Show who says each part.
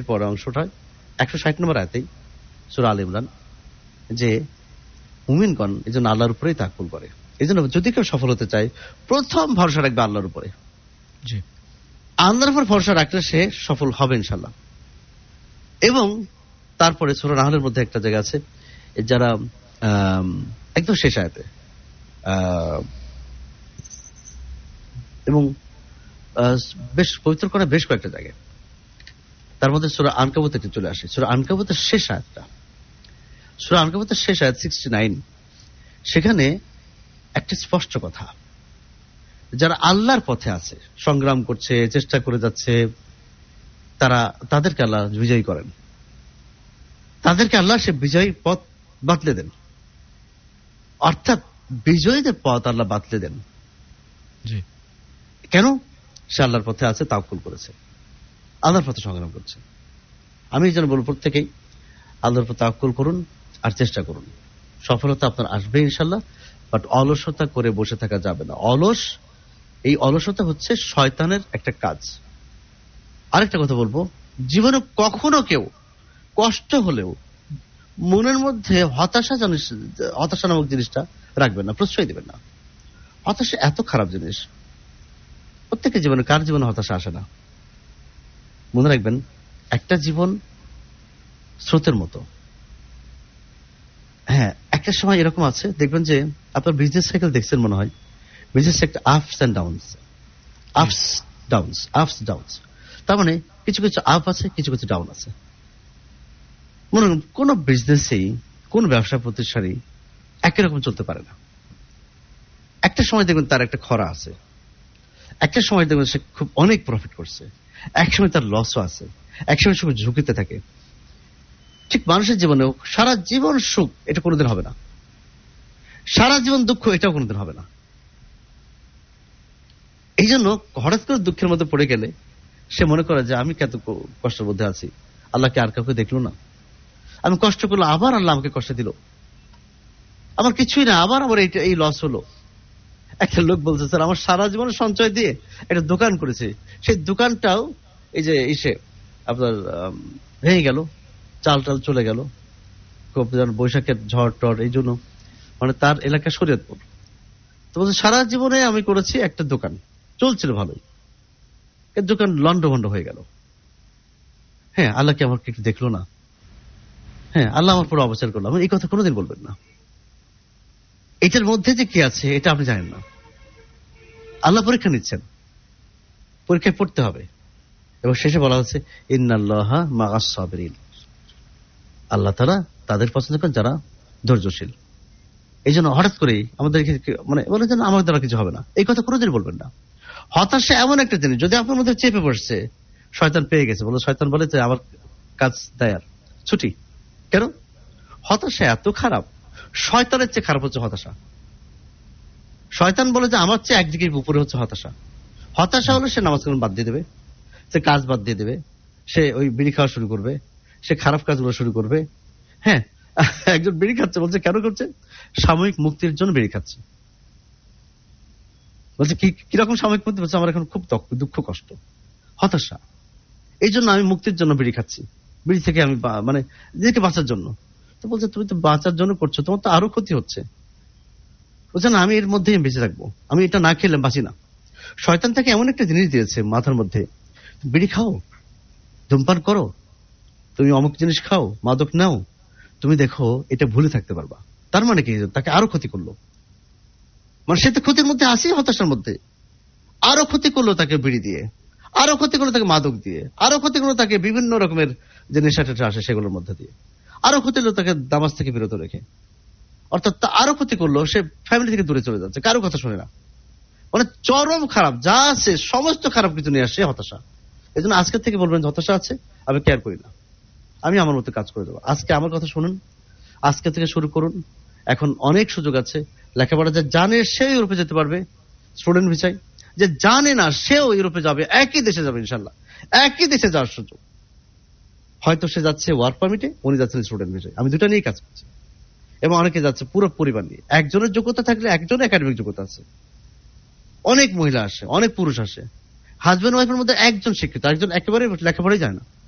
Speaker 1: পরের অংশটা 160 নম্বর আয়াতেই সূরা আল ইমরান, যে মুমিনগণ এই জন্য আল্লাহর উপরেই তাওয়াক্কুল করে। এই জন্য যদি কেউ সফল হতে চায় প্রথম ভরসা রাখবে আল্লাহর উপরে। আল্লাহর উপর ভরসা রাখলে সে সফল হবে ইনশাল্লাহ। এবং তারপরে সূরা নাহলের মধ্যে একটা জায়গা আছে, যারা একদম শেষ আয়াতে এবং বেশ পবিত্র করা বেশ কয়েকটা জায়গায়, তার মধ্যে সূরা আনকাবুতে চলে আসে। সূরা আনকাবুতের শেষ আয়াতটা, সূরা আনকাবুতের শেষ আয়াত 69, সেখানে একটা স্পষ্ট কথা, যারা আল্লাহর পথে আছে, সংগ্রাম করছে, চেষ্টা করে যাচ্ছে, তাদেরকে আল্লাহ বিজয়ী করেন, তাদেরকে আল্লাহ সে বিজয়ী পথ বাতলে দেন। অর্থাৎ বিজয়ীদের পথ আল্লাহ বাতলে দেন। কেন? সে আল্লাহর পথে আছে, তাওয়াক্কুল করেছে, আল্লাহর পথে সংগ্রাম করছে। আমি এই জন্য বলবো, প্রত্যেকেই আল্লাহর পথে তাওয়াক্কুল করুন আর চেষ্টা করুন। সফলতা আপনার আসবে ইনশাল্লাহ, বাট অলসতা করে বসে থাকা যাবে না। এই অলসতা হচ্ছে শয়তানের একটা কাজ। আরেকটা কথা বলবো, জীবনে কখনো কেউ কষ্ট হলেও মনের মধ্যে হতাশা নামক জিনিসটা রাখবেন না, প্রশ্রয় দিবেন না। হতাশা এত খারাপ জিনিস। প্রত্যেকের জীবনে, কার জীবনে হতাশা আসে না? মনে রাখবেন, একটা জীবন স্রোতের মতো। হ্যাঁ, একটা সময় এরকম আছে, দেখবেন যে আপনার বিজনেস সাইকেল দেখছেন মনে হয়, বিজনেস একটা আপস এন্ড ডাউনস, আপস ডাউনস। তার মানে কিছু কিছু আপ আছে, কিছু কিছু ডাউন আছে। মনে রাখুন, কোন বিজনেসেই, কোন ব্যবসা প্রতিষ্ঠানই একই রকম চলতে পারে না। একটা সময় দেখবেন তার একটা খরা আছে, একটা সময় দেখবেন সে খুব অনেক প্রফিট করছে, এক সময় তার লসও আছে, এক সময় সব ঝুঁকিতে থাকে। ঠিক মানুষের জীবনেও সারা জীবন সুখ এটা কোনোদিন হবে না, সারা জীবন দুঃখ এটাও কোনোদিন হবে না। এই জন্য হঠাৎ করে দুঃখের মধ্যে পড়ে গেলে সে মনে করে যে আমি কত কষ্টের মধ্যে আছি, আল্লাহকে আর কাউকে দেখলো না, আমি কষ্ট করলো আবার আল্লাহ আমাকে কষ্ট দিল, আমার কিছুই না, আবার আমার এই লস হলো। একটা লোক বলছে, স্যার আমার সারা জীবন সঞ্চয় দিয়ে একটা দোকান করেছে, সেই দোকানটাও এই যে আপনার ভেঙে গেল, চাল চলে গেল, বৈশাখের ঝড় টড়, এই জন্য মানে তার এলাকা শরীয়তপুর। তো বলছে সারা জীবনে আমি করেছি একটা দোকান, চলছিল ভালোই, এর দোকান লন্ডভন্ড হয়ে গেল। হ্যাঁ, আল্লাহ কি আমাকে একটু দেখলো না? হ্যাঁ, আল্লাহ আমার পুরো অবচার করলো। এই কথা কোনোদিন বলবেন না। এটার মধ্যে যে কি আছে এটা আপনি জানেন না। আল্লাহ পরীক্ষা নিচ্ছেন, পরীক্ষায় পড়তে হবে। এবং শেষে বলা হচ্ছে ইন্নাল্লাহা মাআস সাবিরিন, আল্লাহ তাআলা তাদের পছন্দ করেন যারা ধৈর্যশীল। এই জন্য হঠাৎ করেই আমাদের মানে বলে যেন আমার দ্বারা কিছু হবে না, এই কথা কোনোদিন বলবেন না। হতাশা এমন একটা জিনিস, যদি আপনার মধ্যে চেপে বসছে, শয়তান পেয়ে গেছে, শয়তান বলে যে আমার কাজ দায়ার ছুটি। কেন? হতাশা এত খারাপ, শয়তানের চেয়ে খারাপ হচ্ছে হতাশা। শয়তান বলে যে আমার চেয়ে একদিকে উপরে হচ্ছে হতাশা। হতাশা হলো সে নামাজ কালাম বাদ দিয়ে দেবে, সে কাজ বাদ দিয়ে দেবে, সে ওই বিড়ি খাওয়া শুরু করবে, সে খারাপ কাজগুলো শুরু করবে। হ্যাঁ, একজন বিড়ি খাচ্ছে, বলছে কেন করছে? সাময়িক মুক্তির জন্য বিড়ি খাচ্ছে। বলছে কিরকম সাময়িক মুক্তি? বলছে আমার এখন খুব দুঃখ কষ্ট হতাশা, এই জন্য আমি মুক্তির জন্য বিড়ি খাচ্ছি, বিড়ি থেকে আমি মানে নিজেকে বাঁচার জন্য। তো বলছে তুমি তো বাঁচার জন্য করছো, তোমার তো আরো ক্ষতি হচ্ছে। বলছে না, আমি এর মধ্যেই বেঁচে থাকবো, আমি এটা না খেলে বাঁচি না। শয়তান তাকে এমন একটা জিনিস দিয়েছে মাথার মধ্যে, বিড়ি খাও, ধূমপান করো, তুমি অমুক জিনিস খাও, মাদক নাও, তুমি দেখো এটা ভুলে থাকতে পারবা। তার মানে কি? তাকে আরো ক্ষতি করলো। মানে সে তো ক্ষতির মধ্যে আসে, হতাশার মধ্যে আরো ক্ষতি করলো তাকে বিড়ি দিয়ে, আরো ক্ষতি করলো তাকে মাদক দিয়ে, আরো ক্ষতি করলো তাকে বিভিন্ন রকমের যে নেশা টেশা আসে সেগুলোর মধ্যে দিয়ে, আরো ক্ষতি করলো তাকে নামাজ থেকে বিরত রেখে। অর্থাৎ আরো ক্ষতি করলো, সে ফ্যামিলি থেকে দূরে চলে যাচ্ছে, কারো কথা শুনে না। মানে চরম খারাপ যা আছে সমস্ত খারাপ কিছু নিয়ে আসে হতাশা। এই জন্য আজকের থেকে বলবেন যে হতাশা আছে, আমি কেয়ার করি না, আমি আমার মতো কাজ করে দেবো। আজকে আমার কথা শুনুন, আজকে থেকে শুরু করুন। এখন অনেক সুযোগ আছে, লেখাপড়া যে জানে সে ইউরোপে যেতে পারবে স্টুডেন্ট ভিসায়, যে জানে না সেও ইউরোপে যাবে, একই দেশে যাবে ইনশাল্লাহ, একই দেশে যাওয়ার সুযোগ। হয়তো সে যাচ্ছে ওয়ার্ক পারমিটে, উনি যাচ্ছেন স্টুডেন্ট ভিসায়, আমি দুটা নিয়ে কাজ করছি। এবং অনেকে যাচ্ছে পুরো পরিবার নিয়ে। একজনের যোগ্যতা থাকলে একজন একাডেমিক যোগ্যতা আছে, অনেক মহিলা আসে, অনেক পুরুষ আসে, হাজবেন্ড ওয়াইফের মধ্যে একজন শিক্ষিত, একজন একেবারে লেখাপড়াই যায় না।